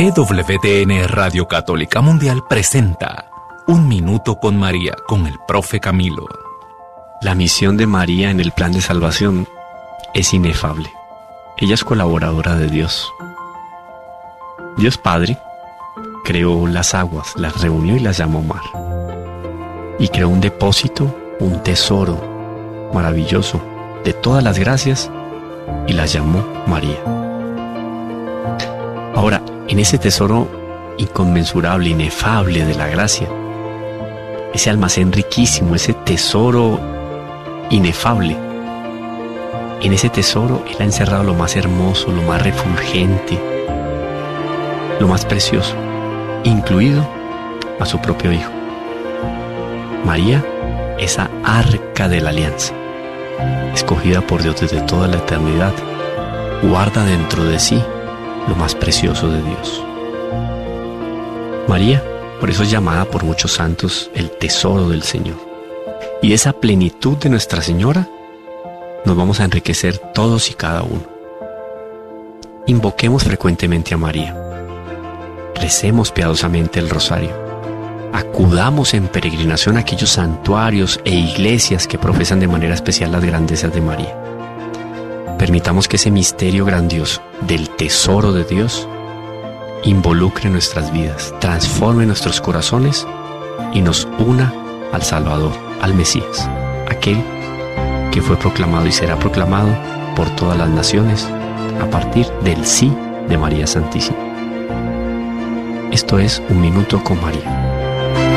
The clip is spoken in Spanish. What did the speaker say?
EWTN Radio Católica Mundial presenta Un Minuto con María con el Profe Camilo. La misión de María en el plan de salvación es inefable. Ella es colaboradora de Dios. Dios Padre creó las aguas, las reunió y las llamó mar. Y creó un depósito, un tesoro maravilloso de todas las gracias y las llamó María. Ahora, en ese tesoro inconmensurable, inefable de la gracia, ese almacén riquísimo, ese tesoro inefable, en ese tesoro Él ha encerrado lo más hermoso, lo más refulgente, lo más precioso, incluido a su propio Hijo. María, esa arca de la alianza, escogida por Dios desde toda la eternidad, guarda dentro de sí lo más precioso de Dios. María, por eso es llamada por muchos santos el tesoro del Señor. Y de esa plenitud de Nuestra Señora nos vamos a enriquecer todos y cada uno. Invoquemos frecuentemente a María. Recemos piadosamente el rosario. Acudamos en peregrinación a aquellos santuarios e iglesias que profesan de manera especial las grandezas de María. Permitamos que ese misterio grandioso del tesoro de Dios involucre nuestras vidas, transforme nuestros corazones y nos una al Salvador, al Mesías, aquel que fue proclamado y será proclamado por todas las naciones a partir del sí de María Santísima. Esto es Un Minuto con María.